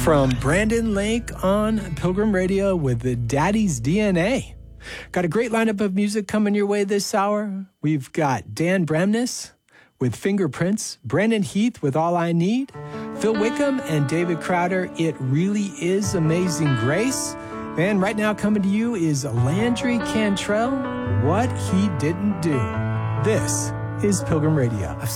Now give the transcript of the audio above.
from Brandon Lake on Pilgrim Radio with the Daddy's DNA. Got a great lineup of music coming your way this hour. We've got Dan Bramness with Fingerprints, Brandon Heath with All I Need, Phil Wickham and David Crowder, It Really Is Amazing Grace. And right now coming to you is Landry Cantrell, What He Didn't Do. This is Pilgrim Radio.